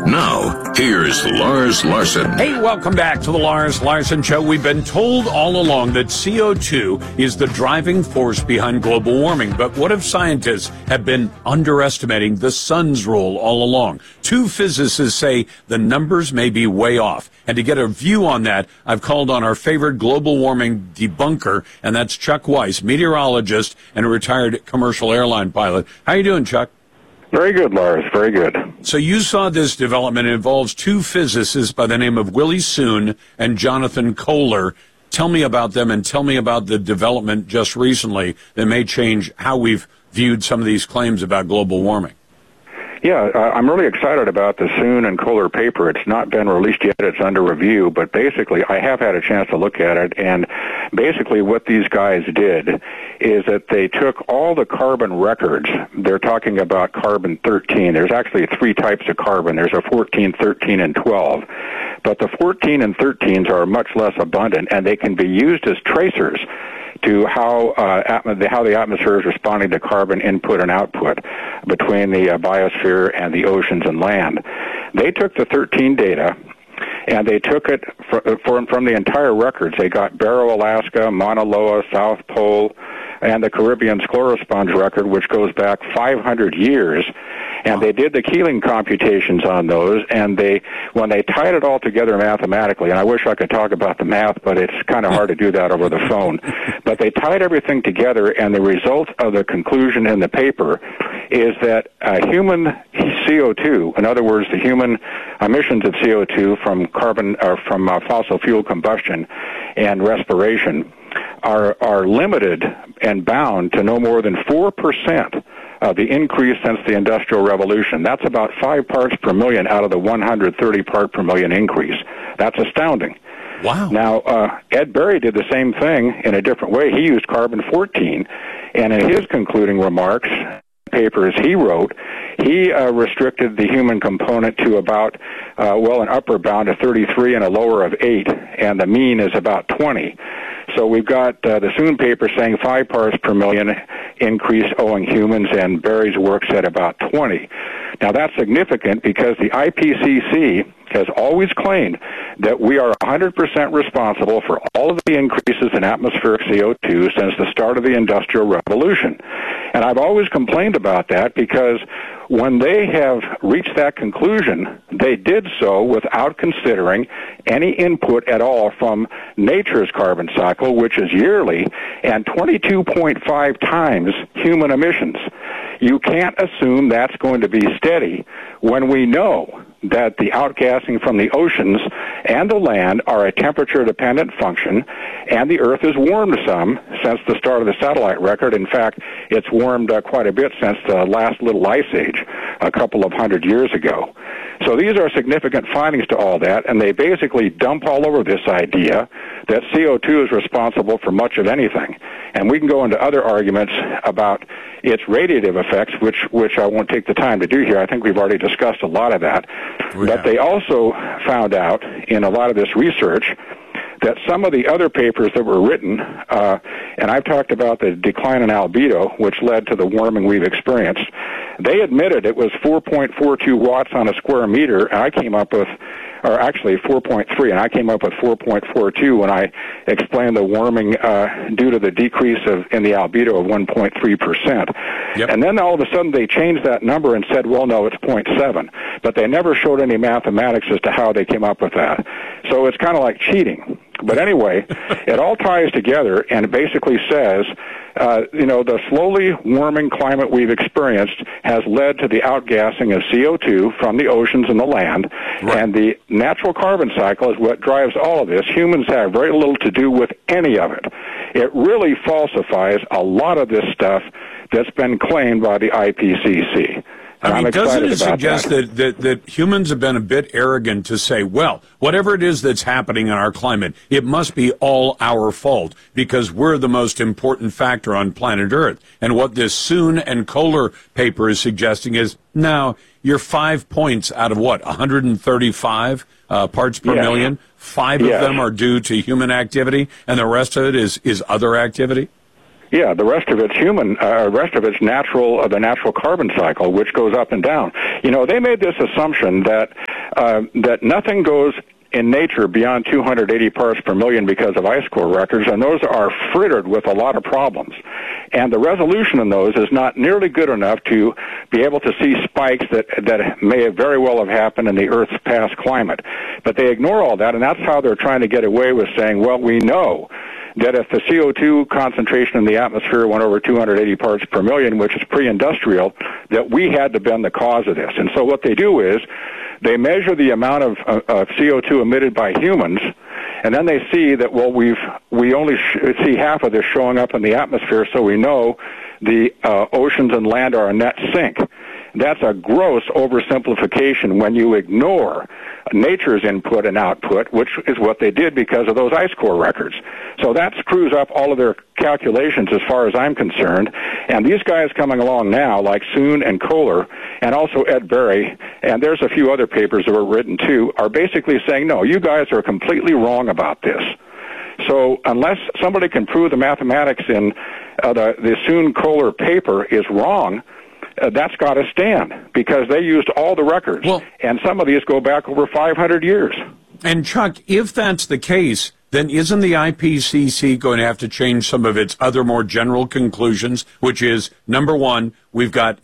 Now, here's Lars Larson. Hey, welcome back to the Lars Larson Show. We've been told all along that CO2 is the driving force behind global warming. But what if scientists have been underestimating the sun's role all along? Two physicists say the numbers may be way off. And to get a view on that, I've called on our favorite global warming debunker, and that's Chuck Weiss, meteorologist and a retired commercial airline pilot. How you doing, Chuck? Very good, Lars. Very good. So you saw this development. It involves two physicists by the name of Willie Soon and Jonathan Kohler. Tell me about them and tell me about the development just recently that may change how we've viewed some of these claims about global warming. Yeah, I'm really excited about the Soon and Kohler paper. It's not been released yet. It's under review, but basically I have had a chance to look at it, and basically what these guys did is that they took all the carbon records. They're talking about carbon-13. There's actually three types of carbon. There's a 14, 13, and 12. But the 14 and 13s are much less abundant, and they can be used as tracers to how the atmosphere is responding to carbon input and output between the biosphere and the oceans and land. They took the 13 data, and they took it from the entire records. They got Barrow, Alaska, Mauna Loa, South Pole, and the Caribbean sclerosponge record, which goes back 500 years. And they did the Keeling computations on those, and when they tied it all together mathematically, and I wish I could talk about the math, but it's kind of hard to do that over the phone, but they tied everything together, and the result of the conclusion in the paper is that human CO2, in other words, the human emissions of CO2 from fossil fuel combustion and respiration, are limited and bound to no more than 4% of the increase since the Industrial Revolution. That's about 5 parts per million out of the 130 part per million increase. That's astounding. Wow. Now, Ed Berry did the same thing in a different way. He used carbon-14, and in his concluding remarks, papers he wrote, he restricted the human component to about, an upper bound of 33 and a lower of 8, and the mean is about 20. So we've got the Soon paper saying 5 parts per million increase owing humans, and Berry's work said about 20. Now that's significant because the IPCC has always claimed that we are 100% responsible for all of the increases in atmospheric CO2 since the start of the Industrial Revolution. And I've always complained about that because when they have reached that conclusion, they did so without considering any input at all from nature's carbon cycle, which is yearly and 22.5 times human emissions. You can't assume that's going to be steady when we know that the outgassing from the oceans and the land are a temperature-dependent function, and the Earth has warmed some since the start of the satellite record. In fact, it's warmed quite a bit since the last little ice age a couple of hundred years ago. So these are significant findings to all that, and they basically dump all over this idea that CO2 is responsible for much of anything. And we can go into other arguments about its radiative effects, which I won't take the time to do here. I think we've already discussed a lot of that. But they also found out in a lot of this research that some of the other papers that were written, and I've talked about the decline in albedo, which led to the warming we've experienced, they admitted it was 4.42 watts on a square meter, and I came up with, or actually 4.3, and I came up with 4.42 when I explained the warming due to the decrease in the albedo of 1.3%. Yep. And then all of a sudden they changed that number and said, well, no, it's 0.7. But they never showed any mathematics as to how they came up with that. So it's kind of like cheating. But anyway, it all ties together, and it basically says, the slowly warming climate we've experienced has led to the outgassing of CO2 from the oceans and the land, right. And the natural carbon cycle is what drives all of this. Humans have very little to do with any of it. It really falsifies a lot of this stuff that's been claimed by the IPCC. I mean, doesn't it suggest that humans have been a bit arrogant to say, well, whatever it is that's happening in our climate, it must be all our fault because we're the most important factor on planet Earth. And what this Soon and Kohler paper is suggesting is, no, you're 5 points out of what, 135 parts per million? Five of them are due to human activity, and the rest of it is other activity? Yeah, the rest of it's natural, the natural carbon cycle, which goes up and down. They made this assumption that that nothing goes in nature beyond 280 parts per million because of ice core records, and those are frittered with a lot of problems. And the resolution in those is not nearly good enough to be able to see spikes that may very well have happened in the Earth's past climate. But they ignore all that, and that's how they're trying to get away with saying, well, we know that if the CO2 concentration in the atmosphere went over 280 parts per million, which is pre-industrial, that we had to been the cause of this. And so what they do is they measure the amount of CO2 emitted by humans, and then they see that, well, we only see half of this showing up in the atmosphere, so we know the oceans and land are a net sink. That's a gross oversimplification when you ignore nature's input and output, which is what they did because of those ice core records. So that screws up all of their calculations as far as I'm concerned. And these guys coming along now, like Soon and Kohler, and also Ed Berry, and there's a few other papers that were written too, are basically saying, no, you guys are completely wrong about this. So unless somebody can prove the mathematics in the Soon-Kohler paper is wrong, that's got to stand, because they used all the records, and some of these go back over 500 years. And Chuck, if that's the case, then isn't the IPCC going to have to change some of its other more general conclusions, which is, number one, we've got,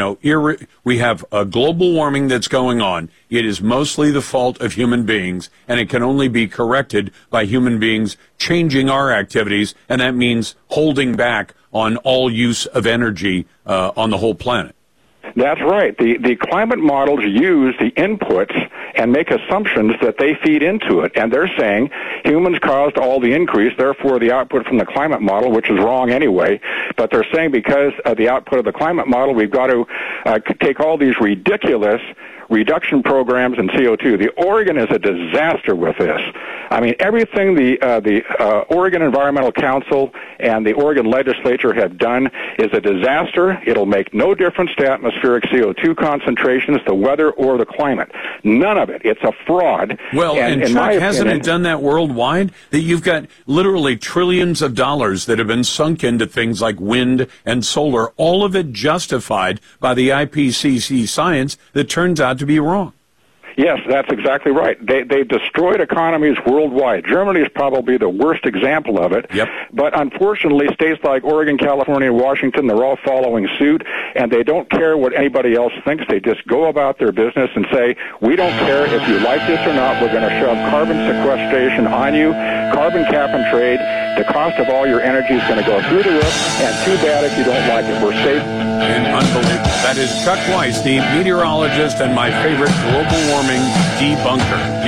we have a global warming that's going on. It is mostly the fault of human beings, and it can only be corrected by human beings changing our activities, and that means holding back on all use of energy on the whole planet. That's right. The climate models use the inputs and make assumptions that they feed into it. And they're saying humans caused all the increase, therefore the output from the climate model, which is wrong anyway. But they're saying because of the output of the climate model, we've got to take all these ridiculous reduction programs in CO2. The Oregon is a disaster with this. I mean, everything the Oregon Environmental Council and the Oregon legislature have done is a disaster. It'll make no difference to atmospheric CO2 concentrations, the weather, or the climate. None of it. It's a fraud. Well, and Chuck, hasn't it done that worldwide? That you've got literally trillions of dollars that have been sunk into things like wind and solar, all of it justified by the IPCC science that turns out to be wrong. Yes, that's exactly right. They've destroyed economies worldwide. Germany is probably the worst example of it. Yep. But unfortunately, states like Oregon, California, and Washington, they're all following suit, and they don't care what anybody else thinks. They just go about their business and say, we don't care if you like this or not. We're going to shove carbon sequestration on you, carbon cap and trade. The cost of all your energy is going to go through the roof, and too bad if you don't like it. We're safe. And unbelievable. That is Chuck Weiss, the meteorologist and my favorite global warming debunker.